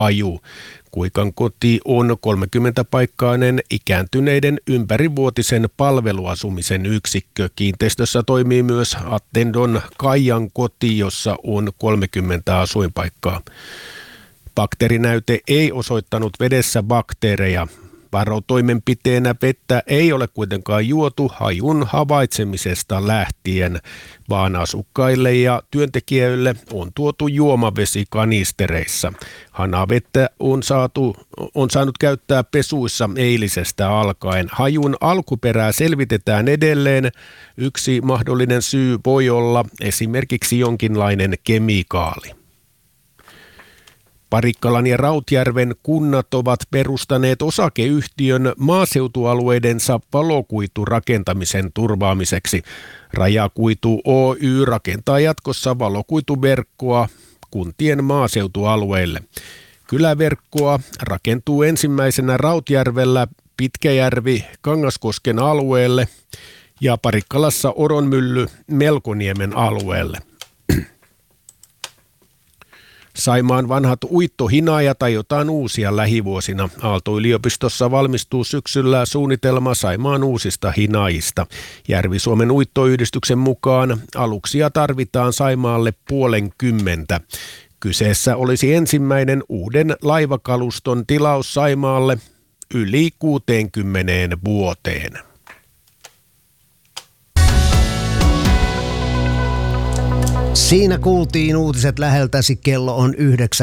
Aju. Kuikan koti on 30-paikkainen ikääntyneiden ympärivuotisen palveluasumisen yksikkö. Kiinteistössä toimii myös Attendon Kaijan koti, jossa on 30 asuinpaikkaa. Bakteerinäyte ei osoittanut vedessä bakteereja. Varotoimenpiteenä vettä ei ole kuitenkaan juotu hajun havaitsemisesta lähtien, vaan asukkaille ja työntekijöille on tuotu juomavesi kanistereissa. Hanavettä on saanut käyttää pesuissa eilisestä alkaen. Hajun alkuperää selvitetään edelleen. Yksi mahdollinen syy voi olla esimerkiksi jonkinlainen kemikaali. Parikkalan ja Rautjärven kunnat ovat perustaneet osakeyhtiön maaseutualueidensa valokuiturakentamisen turvaamiseksi. Rajakuitu Oy rakentaa jatkossa valokuituverkkoa kuntien maaseutualueille. Kyläverkkoa rakentuu ensimmäisenä Rautjärvellä Pitkäjärvi Kangaskosken alueelle ja Parikkalassa Oronmylly Melkoniemen alueelle. Saimaan vanhat uittohinaajat aiotaan uusia lähivuosina. Aalto-yliopistossa valmistuu syksyllä suunnitelma Saimaan uusista hinaajista. Järvi-Suomen uittoyhdistyksen mukaan aluksia tarvitaan Saimaalle 50. Kyseessä olisi ensimmäinen uuden laivakaluston tilaus Saimaalle yli 60 vuoteen. Siinä kuultiin uutiset läheltäsi, kello on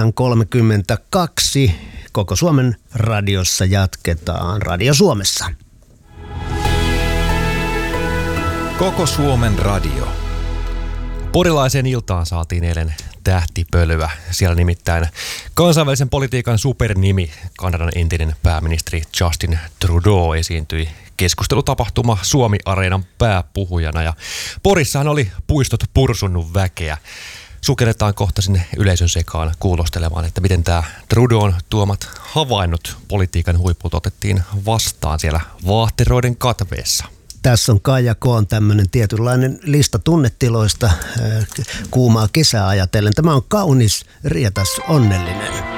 9.32. Koko Suomen radiossa jatketaan Radio Suomessa. Koko Suomen radio. Porilaiseen iltaan saatiin eilen tähtipölyä. Siellä nimittäin kansainvälisen politiikan supernimi, Kanadan entinen pääministeri Justin Trudeau esiintyi keskustelutapahtuma Suomi-areenan pääpuhujana. Ja Porissahan oli puistot pursunnut väkeä. Sukelletaan kohta sinne yleisön sekaan kuulostelemaan, että miten tämä Trudeaun tuomat havainnot politiikan huiput otettiin vastaan siellä vaahteroiden katveessa. Tässä on Kaija Koon tämmöinen tietynlainen lista tunnetiloista kuumaa kesää ajatellen. Tämä on kaunis, rietas, onnellinen.